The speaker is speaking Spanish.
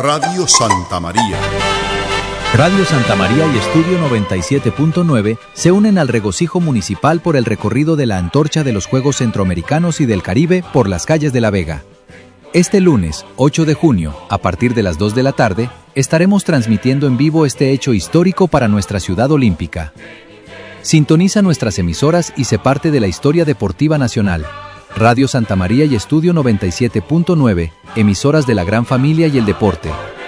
Radio Santa María. Radio Santa María y Estudio 97.9 se unen al regocijo municipal por el recorrido de la antorcha de los Juegos Centroamericanos y del Caribe por las calles de La Vega. Este lunes, 8 de junio, a partir de las 2 de la tarde, estaremos transmitiendo en vivo este hecho histórico para nuestra ciudad olímpica. Sintoniza nuestras emisoras y sé parte de la historia deportiva nacional. Radio Santa María y Estudio 97.9, emisoras de la gran familia y el deporte.